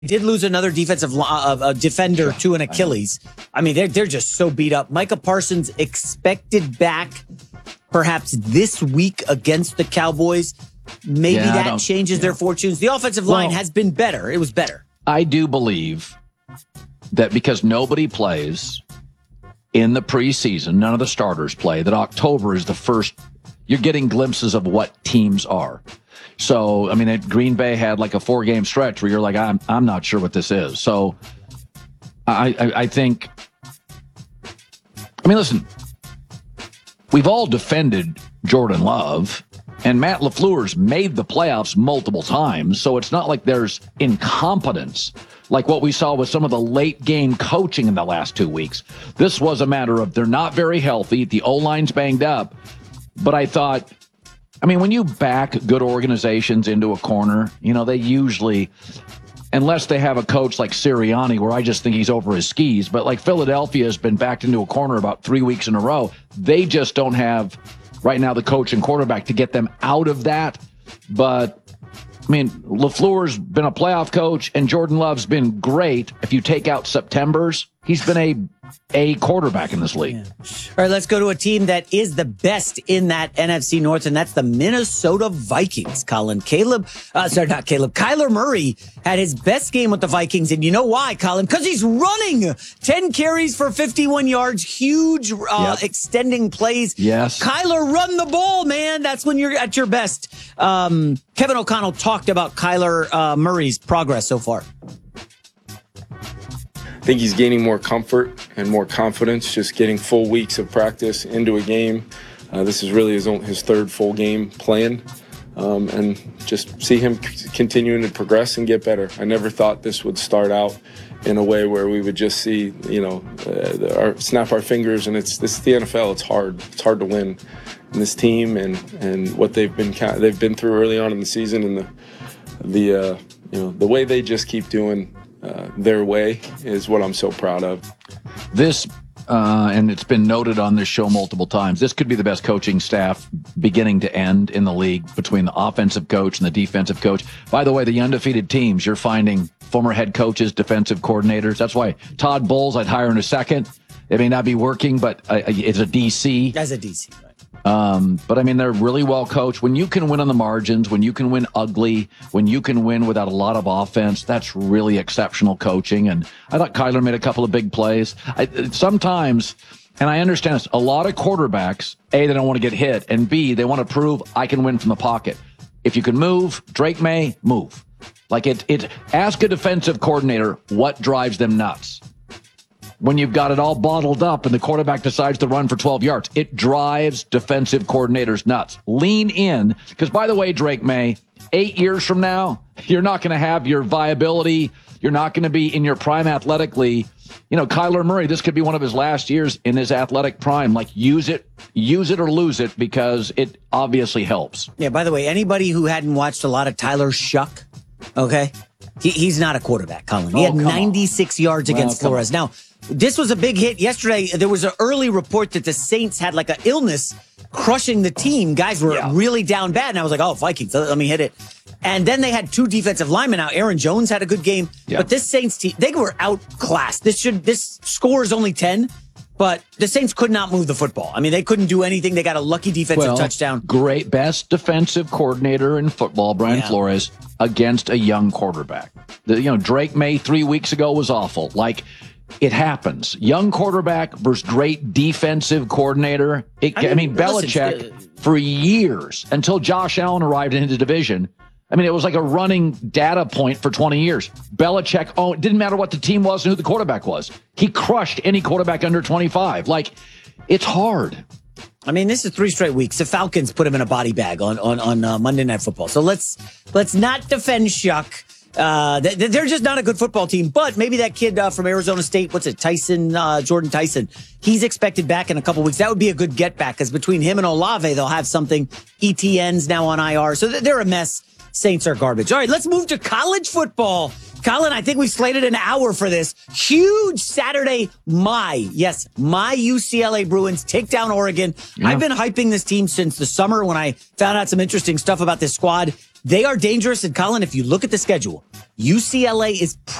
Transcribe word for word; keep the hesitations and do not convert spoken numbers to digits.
did lose another defensive uh, uh, defender to an Achilles. I mean, they're, they're just so beat up. Micah Parsons expected back perhaps this week against the Cowboys. Maybe yeah, that changes yeah. their fortunes. The offensive line well, has been better. It was better. I do believe that because nobody plays in the preseason, none of the starters play, that October is the first, you're getting glimpses of what teams are. So, I mean, Green Bay had like a four-game stretch where you're like, I'm I'm not sure what this is. So, I, I I think, I mean, listen, we've all defended Jordan Love, and Matt LaFleur's made the playoffs multiple times, so it's not like there's incompetence like what we saw with some of the late-game coaching in the last two weeks. This was a matter of they're not very healthy, the O-line's banged up, but I thought, I mean, when you back good organizations into a corner, you know, they usually, unless they have a coach like Sirianni, where I just think he's over his skis, but like Philadelphia has been backed into a corner about three weeks in a row. They just don't have, right now, the coach and quarterback to get them out of that. But, I mean, LaFleur's been a playoff coach, and Jordan Love's been great. If you take out September's, he's been a a quarterback in this league. Yeah. All right, let's go to a team that is the best in that N F C North, and that's the Minnesota Vikings. Colin, Caleb, uh, sorry, not Caleb. Kyler Murray had his best game with the Vikings, and you know why, Colin? Because he's running. ten carries for fifty-one yards, huge uh, yep. extending plays. Yes. Kyler, run the ball, man. That's when you're at your best. Um, Kevin O'Connell talked about Kyler uh, Murray's progress so far. I think he's gaining more comfort and more confidence, just getting full weeks of practice into a game. Uh, this is really his own, his third full game playing, um, and just see him c- continuing to progress and get better. I never thought this would start out in a way where we would just see, you know, uh, the, our, snap our fingers, and it's this is the N F L. It's hard. It's hard to win in this team, and and what they've been they've been through early on in the season, and the the uh, you know the way they just keep doing. Uh, their way is what I'm so proud of. This, uh, and it's been noted on this show multiple times, this could be the best coaching staff beginning to end in the league between the offensive coach and the defensive coach. By the way, the undefeated teams, you're finding former head coaches, defensive coordinators. That's why Todd Bowles I'd hire in a second. It may not be working, but uh, it's a D C. As a D C, right. Um, but I mean, they're really well coached. When you can win on the margins, when you can win ugly, when you can win without a lot of offense, that's really exceptional coaching. And I thought Kyler made a couple of big plays. I, sometimes, and I understand this, a lot of quarterbacks, A, they don't want to get hit, and B, they want to prove I can win from the pocket. If you can move, Drake May, move. Like it, it, ask a defensive coordinator what drives them nuts. When you've got it all bottled up and the quarterback decides to run for twelve yards, it drives defensive coordinators nuts. Lean in, because by the way, Drake May, eight years from now, you're not going to have your viability. You're not going to be in your prime athletically. You know, Kyler Murray, this could be one of his last years in his athletic prime. Like, use it, use it or lose it, because it obviously helps. Yeah, by the way, anybody who hadn't watched a lot of Tyler Shuck, okay, he, he's not a quarterback, Colin. He oh, had ninety-six on. yards against well, Flores. Now, this was a big hit yesterday. There was an early report that the Saints had like an illness crushing the team. Guys were yeah. really down bad. And I was like, oh, Vikings, let me hit it. And then they had two defensive linemen out. Aaron Jones had a good game. Yeah. But this Saints team, they were outclassed. This should, this score is only ten. But the Saints could not move the football. I mean, they couldn't do anything. They got a lucky defensive well, touchdown. Great, best defensive coordinator in football, Brian yeah. Flores, against a young quarterback. The, you know, Drake May three weeks ago was awful. Like, it happens. Young quarterback versus great defensive coordinator. It, I mean, I mean Belichick, listen, uh, for years, until Josh Allen arrived in his division, I mean, it was like a running data point for twenty years. Belichick, oh, it didn't matter what the team was and who the quarterback was. He crushed any quarterback under twenty-five. Like, it's hard. I mean, this is three straight weeks. The Falcons put him in a body bag on on, on uh, Monday Night Football. So let's let's not defend Shuck. Uh, they're just not a good football team, but maybe that kid uh, from Arizona State, what's it, Tyson, uh, Jordan Tyson, he's expected back in a couple weeks. That would be a good get back, because between him and Olave, they'll have something. E T N's now on I R, so they're a mess. Saints are garbage. All right, let's move to college football. Colin, I think we slated an hour for this. Huge Saturday. My, yes, my U C L A Bruins take down Oregon. Yeah. I've been hyping this team since the summer when I found out some interesting stuff about this squad. They are dangerous. And Colin, if you look at the schedule, U C L A is